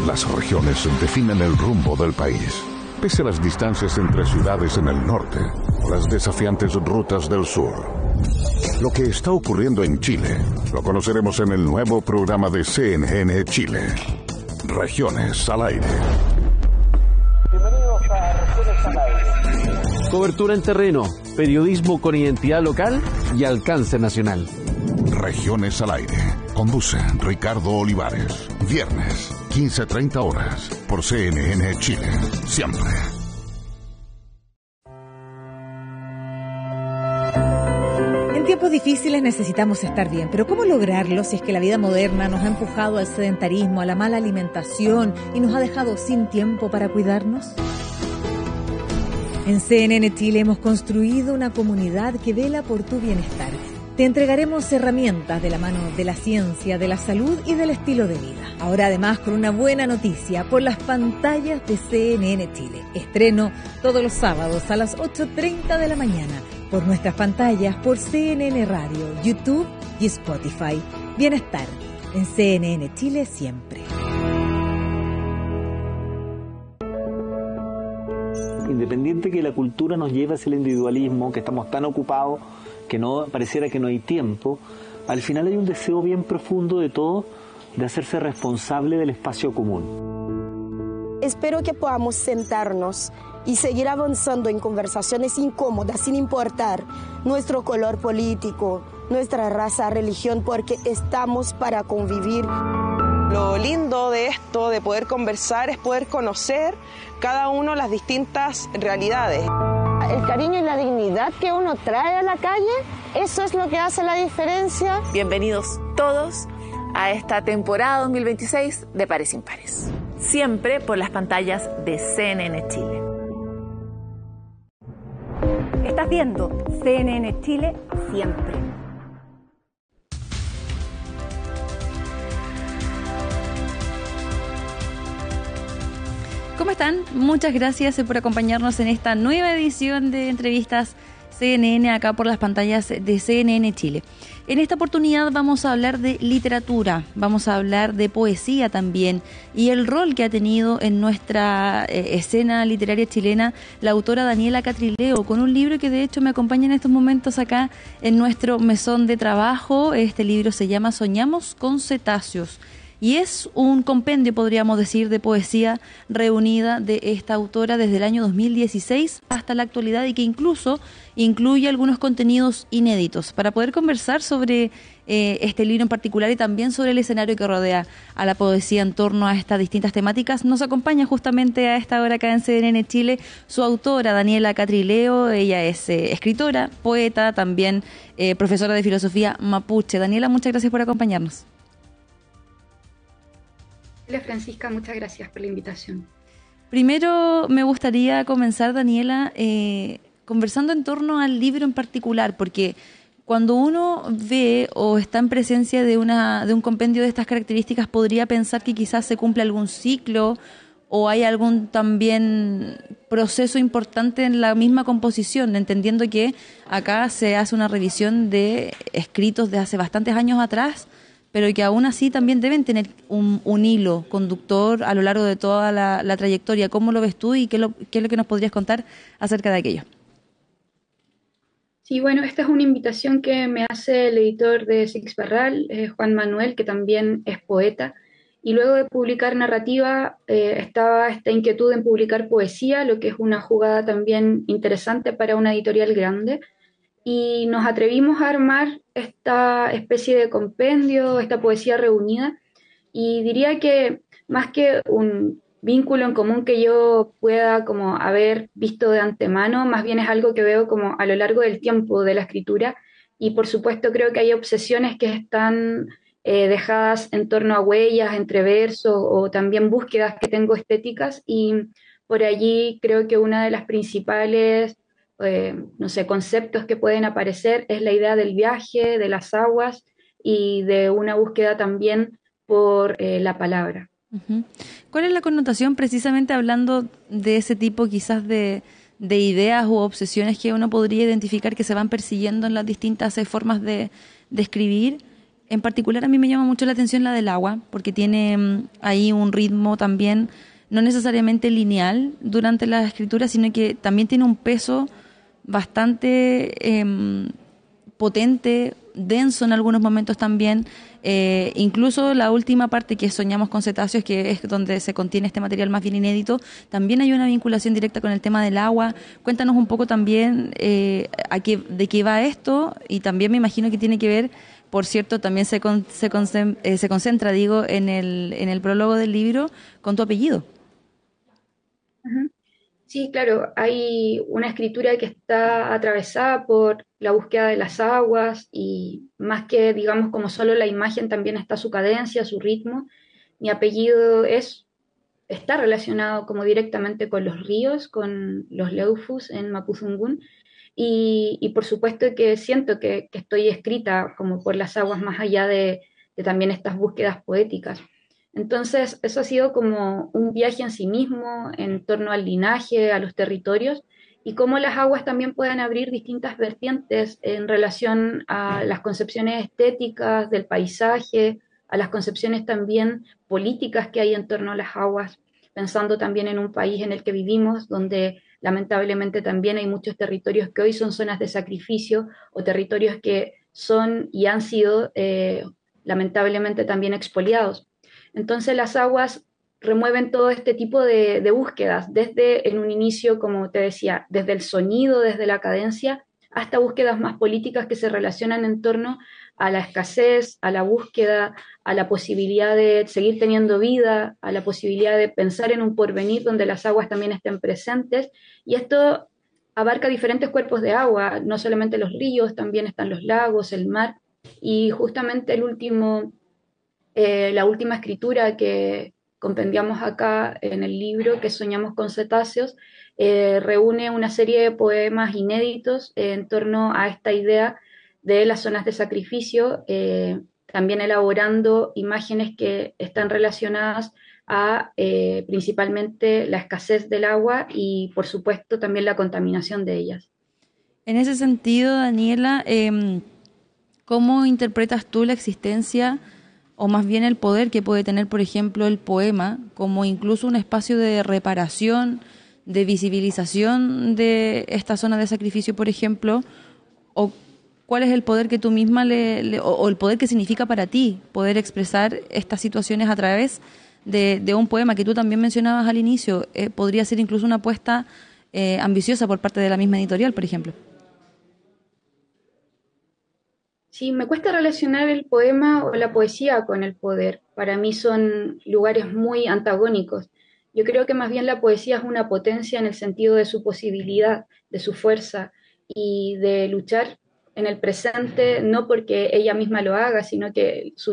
Las regiones definen el rumbo del país. Pese a las distancias entre ciudades en el norte o las desafiantes rutas del sur. Lo que está ocurriendo en Chile lo conoceremos en el nuevo programa de CNN Chile. Regiones al aire. Bienvenidos a Regiones al aire. Cobertura en terreno, periodismo con identidad local y alcance nacional. Regiones al aire. Conduce Ricardo Olivares. Viernes, 15:30 horas, por CNN Chile. Siempre. En tiempos difíciles necesitamos estar bien, pero ¿cómo lograrlo si es que la vida moderna nos ha empujado al sedentarismo, a la mala alimentación y nos ha dejado sin tiempo para cuidarnos? En CNN Chile hemos construido una comunidad que vela por tu bienestar. Te entregaremos herramientas de la mano de la ciencia, de la salud y del estilo de vida. Ahora además con una buena noticia por las pantallas de CNN Chile. Estreno todos los sábados a las 8:30 de la mañana por nuestras pantallas, por CNN Radio, YouTube y Spotify. Bienestar en CNN Chile siempre. Independiente que la cultura nos lleve hacia el individualismo, que estamos tan ocupados que no pareciera que no hay tiempo, al final hay un deseo bien profundo de todos de hacerse responsable del espacio común. Espero que podamos sentarnos y seguir avanzando en conversaciones incómodas sin importar nuestro color político, nuestra raza, religión, porque estamos para convivir. Lo lindo de esto, de poder conversar, es poder conocer cada uno las distintas realidades. El cariño y la dignidad que uno trae a la calle, eso es lo que hace la diferencia. Bienvenidos todos a esta temporada 2026 de Pares Impares. Siempre por las pantallas de CNN Chile. Estás viendo CNN Chile siempre. ¿Cómo están? Muchas gracias por acompañarnos en esta nueva edición de entrevistas CNN acá por las pantallas de CNN Chile. En esta oportunidad vamos a hablar de literatura, vamos a hablar de poesía también y el rol que ha tenido en nuestra escena literaria chilena la autora Daniela Catrileo, con un libro que de hecho me acompaña en estos momentos acá en nuestro mesón de trabajo. Este libro se llama Soñamos con cetáceos. Y es un compendio, podríamos decir, de poesía reunida de esta autora desde el año 2016 hasta la actualidad y que incluso incluye algunos contenidos inéditos. Para poder conversar sobre este libro en particular y también sobre el escenario que rodea a la poesía en torno a estas distintas temáticas, nos acompaña justamente a esta hora acá en CNN Chile su autora, Daniela Catrileo. Ella es escritora, poeta, también profesora de filosofía mapuche. Daniela, muchas gracias por acompañarnos. Hola Francisca, muchas gracias por la invitación. Primero me gustaría comenzar, Daniela, conversando en torno al libro en particular, porque cuando uno ve o está en presencia de un compendio de estas características, podría pensar que quizás se cumple algún ciclo o hay algún también proceso importante en la misma composición, entendiendo que acá se hace una revisión de escritos de hace bastantes años atrás, pero que aún así también deben tener un hilo conductor a lo largo de toda la trayectoria. ¿Cómo lo ves tú y qué es lo que nos podrías contar acerca de aquello? Sí, bueno, esta es una invitación que me hace el editor de Six Barral, Juan Manuel, que también es poeta, y luego de publicar narrativa estaba esta inquietud en publicar poesía, lo que es una jugada también interesante para una editorial grande, y nos atrevimos a armar esta especie de compendio, esta poesía reunida, y diría que más que un vínculo en común que yo pueda como haber visto de antemano, más bien es algo que veo como a lo largo del tiempo de la escritura, y por supuesto creo que hay obsesiones que están dejadas en torno a huellas entre versos o también búsquedas que tengo estéticas, y por allí creo que una de las principales conceptos que pueden aparecer es la idea del viaje, de las aguas y de una búsqueda también por la palabra. Uh-huh. ¿Cuál es la connotación precisamente hablando de ese tipo quizás de ideas u obsesiones que uno podría identificar que se van persiguiendo en las distintas formas de escribir? En particular a mí me llama mucho la atención la del agua, porque tiene ahí un ritmo también, no necesariamente lineal durante la escritura, sino que también tiene un peso bastante potente, denso en algunos momentos también. Incluso la última parte, que es Soñamos con cetáceos, que es donde se contiene este material más bien inédito, también hay una vinculación directa con el tema del agua. Cuéntanos un poco también de qué va esto, y también me imagino que tiene que ver, por cierto, también se concentra, digo, en el prólogo del libro, con tu apellido. Uh-huh. Sí, claro, hay una escritura que está atravesada por la búsqueda de las aguas, y más que, digamos, como solo la imagen, también está su cadencia, su ritmo. Mi apellido está relacionado como directamente con los ríos, con los Leufus en Mapudungun, y por supuesto que siento que estoy escrita como por las aguas, más allá de también estas búsquedas poéticas. Entonces, eso ha sido como un viaje en sí mismo en torno al linaje, a los territorios, y cómo las aguas también pueden abrir distintas vertientes en relación a las concepciones estéticas del paisaje, a las concepciones también políticas que hay en torno a las aguas, pensando también en un país en el que vivimos, donde lamentablemente también hay muchos territorios que hoy son zonas de sacrificio, o territorios que son y han sido lamentablemente también expoliados. Entonces las aguas remueven todo este tipo de búsquedas, desde en un inicio, como te decía, desde el sonido, desde la cadencia, hasta búsquedas más políticas que se relacionan en torno a la escasez, a la búsqueda, a la posibilidad de seguir teniendo vida, a la posibilidad de pensar en un porvenir donde las aguas también estén presentes. Y esto abarca diferentes cuerpos de agua, no solamente los ríos, también están los lagos, el mar, y justamente la última escritura que compendiamos acá en el libro, que Soñamos con cetáceos, reúne una serie de poemas inéditos en torno a esta idea de las zonas de sacrificio, también elaborando imágenes que están relacionadas a principalmente la escasez del agua y, por supuesto, también la contaminación de ellas. En ese sentido, Daniela, ¿cómo interpretas tú la existencia, o más bien el poder que puede tener, por ejemplo, el poema, como incluso un espacio de reparación, de visibilización de esta zona de sacrificio, por ejemplo? ¿O cuál es el poder que tú misma o el poder que significa para ti poder expresar estas situaciones a través de un poema que tú también mencionabas al inicio? Podría ser incluso una apuesta ambiciosa por parte de la misma editorial, por ejemplo. Sí, me cuesta relacionar el poema o la poesía con el poder. Para mí son lugares muy antagónicos. Yo creo que más bien la poesía es una potencia en el sentido de su posibilidad, de su fuerza y de luchar en el presente, no porque ella misma lo haga, sino que su